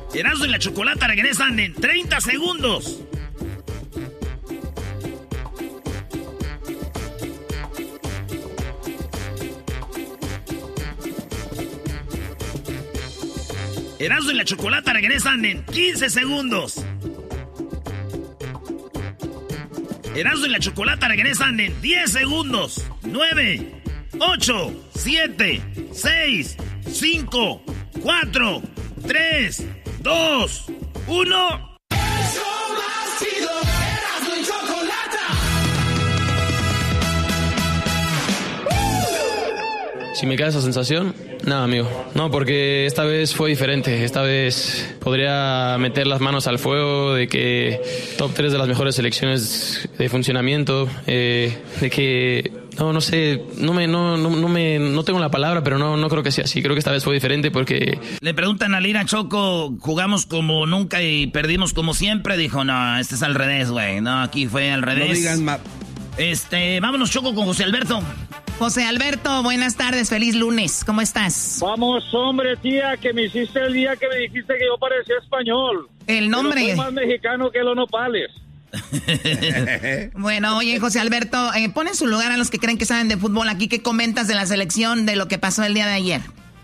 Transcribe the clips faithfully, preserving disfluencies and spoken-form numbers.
Erasmo y la Chocolata regresan en treinta segundos. Erasmo y la Chocolata regresan en quince segundos. Erasmo y la Chocolata regresan en diez segundos. nueve, ocho, siete, seis, cinco, cuatro, tres, dos, uno. Eso ha sido Erasmo y Chocolata. Si me queda esa sensación, nada, amigo. No, porque esta vez fue diferente. Esta vez podría meter las manos al fuego de que top tres de las mejores selecciones de funcionamiento, eh, de que no, no sé, no me, no, no, no me, no tengo la palabra, pero no, no creo que sea así. Creo que esta vez fue diferente porque le preguntan a Lira, Choco, jugamos como nunca y perdimos como siempre. Dijo, no, este es al revés, güey. No, aquí fue al revés. No digan más. Este, vámonos, Choco, con José Alberto. José Alberto, buenas tardes, feliz lunes, ¿cómo estás? Vamos, hombre, tía, que me hiciste el día que me dijiste que yo parecía español. El nombre. Pero soy más mexicano que los nopales. Bueno, oye, José Alberto, eh, pon en su lugar a los que creen que saben de fútbol aquí. ¿Qué comentas de la selección, de lo que pasó el día de ayer?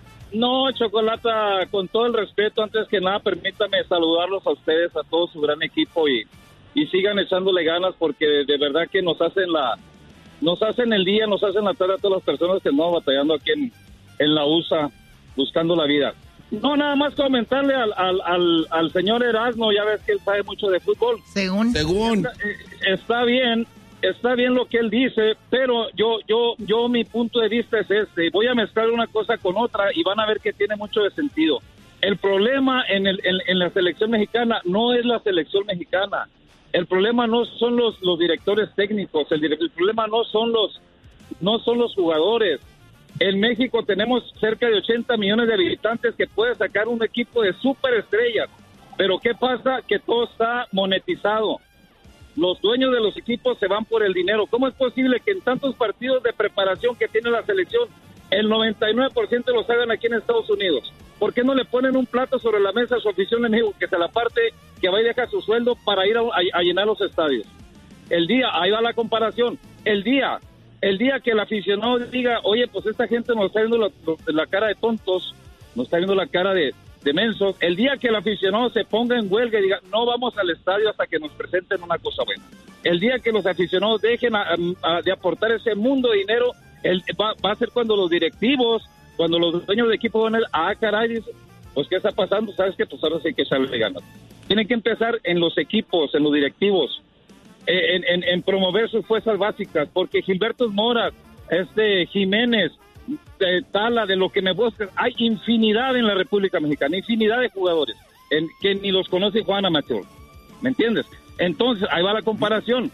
No, Chocolata, con todo el respeto, antes que nada, permítame saludarlos a ustedes, a todo su gran equipo y, y sigan echándole ganas porque de verdad que nos hacen la... Nos hacen el día, nos hacen la tarde a todas las personas que andamos batallando aquí en, en la U S A, buscando la vida. No, nada más comentarle al, al, al, al señor Erasmo, ya ves que él sabe mucho de fútbol. Según. Según. Está, está bien, está bien lo que él dice, pero yo, yo, yo, mi punto de vista es este. Voy a mezclar una cosa con otra y van a ver que tiene mucho de sentido. El problema en, el, en, en la selección mexicana no es la selección mexicana. El problema no son los, los directores técnicos, el, el problema no son los no son los jugadores. En México tenemos cerca de ochenta millones de habitantes que puede sacar un equipo de superestrellas. Pero ¿qué pasa? Que todo está monetizado. Los dueños de los equipos se van por el dinero. ¿Cómo es posible que en tantos partidos de preparación que tiene la selección, el noventa y nueve por ciento los hagan aquí en Estados Unidos? ¿Por qué no le ponen un plato sobre la mesa a su afición en México, que se la parte, que va y deja su sueldo para ir a, a, a llenar los estadios? El día, ahí va la comparación, el día, el día que el aficionado diga, oye, pues esta gente nos está viendo la, la cara de tontos, nos está viendo la cara de, de mensos, el día que el aficionado se ponga en huelga y diga, no vamos al estadio hasta que nos presenten una cosa buena. El día que los aficionados dejen a, a, de aportar ese mundo de dinero, el, va, va a ser cuando los directivos, cuando los dueños de equipo van a decir, ah, caray, dice, pues, ¿qué está pasando? ¿Sabes qué? Pues ahora sí que sale ganas. Tienen que empezar en los equipos, en los directivos, en, en, en promover sus fuerzas básicas, porque Gilberto Mora, este Jiménez, de Tala, de lo que me buscan, hay infinidad en la República Mexicana, infinidad de jugadores en, que ni los conoce Juan Amateur, ¿me entiendes? Entonces, ahí va la comparación.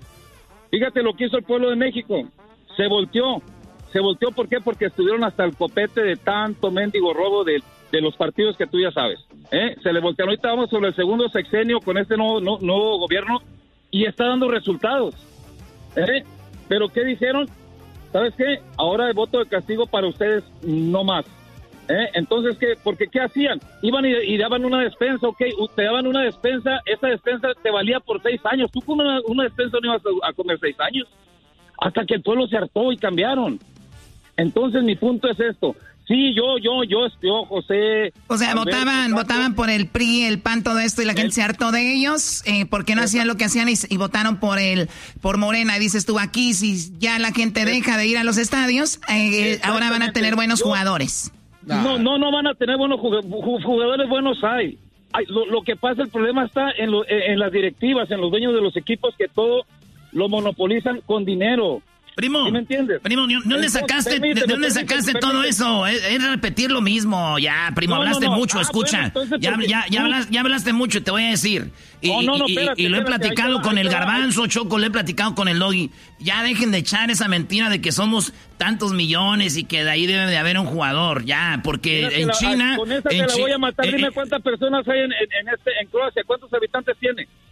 Fíjate lo que hizo el pueblo de México, se volteó. Se volteó, ¿por qué? Porque estuvieron hasta el copete de tanto mendigo robo de, de los partidos que tú ya sabes. ¿eh? Se le voltearon. Ahorita vamos sobre el segundo sexenio con este nuevo, no, nuevo gobierno y está dando resultados. ¿eh? ¿Pero qué dijeron? ¿Sabes qué? Ahora el voto de castigo para ustedes no más. ¿eh? Entonces, ¿qué? Porque ¿qué hacían? Iban y, y daban una despensa, ok, te daban una despensa, esa despensa te valía por seis años. Tú con una, una despensa no ibas a, a comer seis años. Hasta que el pueblo se hartó y cambiaron. Entonces mi punto es esto. Sí, yo, yo, yo, yo, José. O sea, Alberto, votaban, Paco, votaban por el P R I, el P A N, todo esto y la gente el, se hartó de ellos. Eh, ¿Por qué no hacían lo que hacían y, y votaron por el, por Morena? Dices tú aquí, si ya la gente deja de ir a los estadios, eh, ahora van a tener buenos yo, jugadores. No, no, no van a tener buenos jugadores, buenos hay. hay lo, lo que pasa, el problema está en, lo, en las directivas, en los dueños de los equipos que todo lo monopolizan con dinero. Primo, ¿sí me entiendes? Primo, ¿de dónde sacaste, permíteme, ¿de dónde sacaste permíteme, todo eso? Es, es repetir lo mismo. Ya, primo, no, hablaste no, no. mucho, ah, escucha. Bueno, ya, ya, ya, hablas, ya hablaste mucho, te voy a decir. Y, no, no, no, y, espérate, y, y lo he espérate, platicado con el Garbanzo, Choco, lo he platicado con el Doggy. Ya dejen de echar esa mentira de que somos tantos millones y que de ahí debe de haber un jugador. Ya, porque en la, China... Con esa en te la Chi voy a matar. Eh, Dime cuántas personas hay en, en, este, en Croacia. ¿Cuántos habitantes tiene?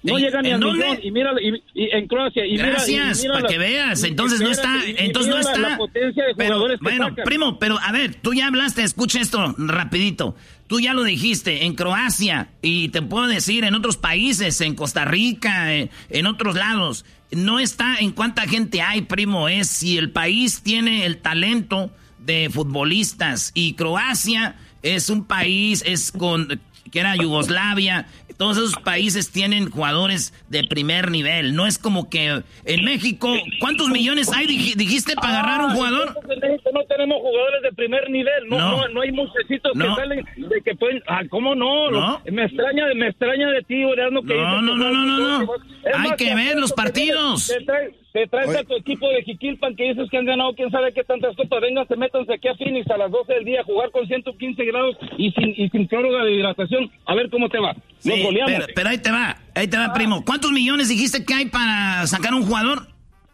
No llega ni ¿En al dónde? millón. Y mira, y, y en Croacia. Y Gracias, para que veas. Entonces no está, entonces no está. La potencia de pero, jugadores que bueno, sacan. primo, pero a ver, tú ya hablaste, escucha esto rapidito. Tú ya lo dijiste, en Croacia, y te puedo decir, en otros países, en Costa Rica, en, en otros lados, no está en cuánta gente hay, primo, es si el país tiene el talento de futbolistas. Y Croacia es un país, es con, que era Yugoslavia. Todos esos países tienen jugadores de primer nivel. No es como que en México, ¿cuántos millones hay, dijiste, para agarrar un jugador? En México no tenemos jugadores de primer nivel. No, no, No. no hay muchachitos No. que salen de que pueden. Ah, ¿cómo no? No. Me extraña, me extraña de ti, Orlando, que No, dices no, que no, no, no, no. Es Hay más, que te ver los apuesto que partidos. Te traes, te traes Oye. a tu equipo de Jiquilpan que dices que han ganado quién sabe qué tantas copas. Vengan, se métanse aquí a Phoenix a las doce del día a jugar con ciento quince grados y sin, y sin prórroga de hidratación. A ver cómo te va. Nos Sí, goleamos. pero, pero ahí te va, ahí te va, primo. ¿Cuántos millones dijiste que hay para sacar un jugador?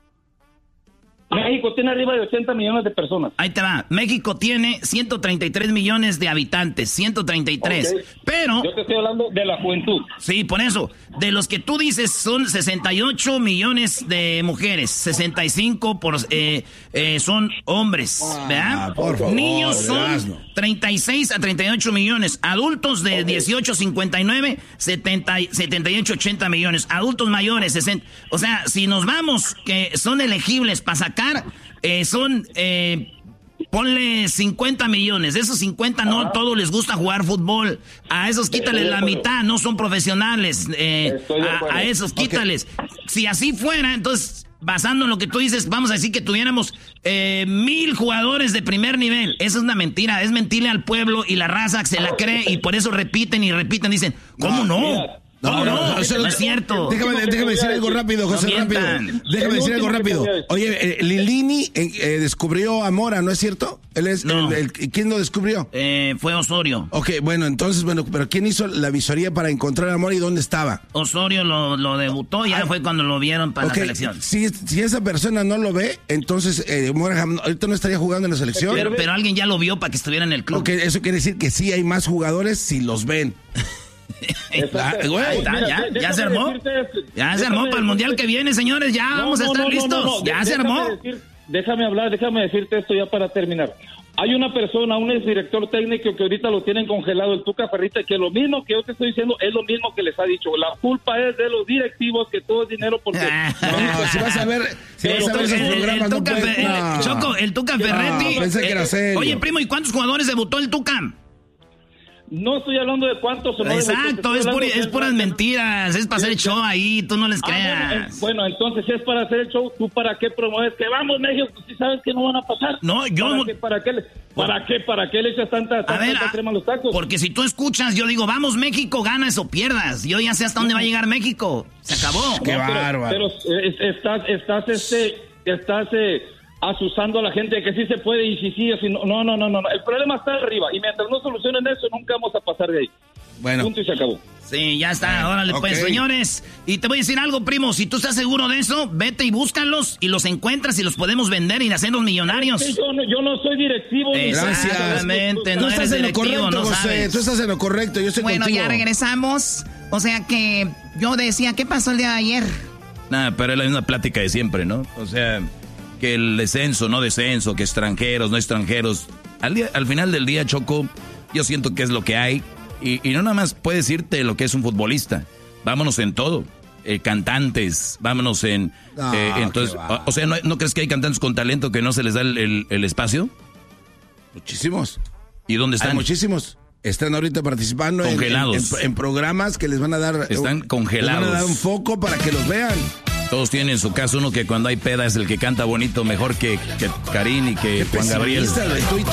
México tiene arriba de ochenta millones de personas. Ahí te va. México tiene ciento treinta y tres millones de habitantes, ciento treinta y tres. Ok. Pero, Yo te estoy hablando de la juventud. sí, por eso, de los que tú dices son sesenta y ocho millones de mujeres, sesenta y cinco por, eh, eh, son hombres, ¿verdad? por favor, Niños son Erasmo. treinta y seis a treinta y ocho millones. Adultos de dieciocho a cincuenta y nueve, setenta, setenta y ocho a ochenta millones. Adultos mayores, sesenta. O sea, si nos vamos, que son elegibles para sacar, eh, son, eh, ponle cincuenta millones. De esos cincuenta no a todos les gusta jugar fútbol. A esos quítales la mitad, no son profesionales. Eh, Estoy de acuerdo. a, a esos quítales. Si así fuera, entonces, basando en lo que tú dices, vamos a decir que tuviéramos eh, mil jugadores de primer nivel. Eso es una mentira, es mentirle al pueblo y la raza que se la cree y por eso repiten y repiten. Dicen, ¿cómo no? mira. ¿Cómo No, no? no, No, eso no- es cierto. Déjame, déjame decir algo rápido, José, No rápido. mientan. Déjame El decir algo último que rápido. te voy a decir. Oye, eh, Lilini eh, eh, descubrió a Mora, ¿no es cierto? Él es No. el, el- ¿quién lo descubrió? Eh, fue Osorio. Ok, bueno, entonces, bueno, pero ¿quién hizo la visoría para encontrar a Mora y dónde estaba? Osorio lo, lo debutó, ya Ah. fue cuando lo vieron para Ok, la selección. si, si esa persona no lo ve, entonces eh, Mora jam- ahorita no estaría jugando en la selección. Pero, pero alguien ya lo vio para que estuviera en el club. Ok, eso quiere decir que sí hay más jugadores si los ven. Ah, güey. Ahí está, Mira, ya, déjame ya se armó. decirte esto. Ya se Déjame armó para el mundial decirte- que viene, señores. Ya No, vamos a no, estar no, no, listos. no, no. Ya se Déjame armó. decir- déjame hablar, déjame decirte esto ya para terminar. Hay una persona, un exdirector técnico que ahorita lo tienen congelado, el Tuca Ferretti, que lo mismo que yo te estoy diciendo es lo mismo que les ha dicho. La culpa es de los directivos, que todo es dinero porque... No, si vas a ver, si El vas a ver Tuca- esos el- programas, el no Tuca puedes- Fe- el- no. Choco, el Tuca Ferretti. No, pensé que era eh, serio. Oye, primo, ¿y cuántos jugadores debutó el Tuca? No estoy hablando de cuántos o no. Exacto, es, pura- es puras mentiras. Es para hacer show ahí, tú no les Ah, bueno, eh, creas. bueno, entonces si es para hacer el show, ¿tú para qué promueves? Que vamos, México, si sabes que no van a pasar. No, yo ¿Para no- qué, para qué, le- para qué, para qué le echas tanta, A tanta, ver, tanta a- crema a los tacos? porque si tú escuchas, yo digo, vamos México, ganas o pierdas. Yo ya sé hasta dónde va a llegar México. Se acabó. Qué No, pero- bárbaro. Pero, eh, es- estás, estás, este, estás eh, asusando a la gente de que sí se puede y si sí, así no, no, no, no, no. El problema está arriba y mientras no solucionen eso, nunca vamos a pasar de ahí. Bueno. Punto y se acabó. Sí, ya está, órale pues, ok. señores. Y te voy a decir algo, primo, si tú estás seguro de eso, vete y búscalos y los encuentras y los podemos vender y hacernos millonarios. Sí, yo, no, yo no soy directivo. ni nada. Exactamente, Tú no estás eres en lo directivo, correcto, no José. sabes. Tú estás en lo correcto. Yo estoy Bueno, contigo. ya regresamos. O sea que yo decía, ¿qué pasó el día de ayer? Nada, pero es la misma plática de siempre, ¿no? O sea, que el descenso, no descenso, que extranjeros, no extranjeros. Al, día, al final del día, Choco, yo siento que es lo que hay. Y, y no nada más puedes irte lo que es un futbolista. Vámonos en todo. Eh, cantantes, vámonos en... No, eh, entonces, qué va. o, o sea, ¿no, ¿no crees que hay cantantes con talento que no se les da el, el- el espacio? Muchísimos. ¿Y dónde Hay están? muchísimos. Están ahorita participando en- Congelados. En, en- en programas que les van a dar... Están congelados. Les van a dar un foco para que los vean. Todos tienen en su caso uno que cuando hay peda es el que canta bonito mejor que, que Karin y que Juan Gabriel. Pesimista, güey, tú y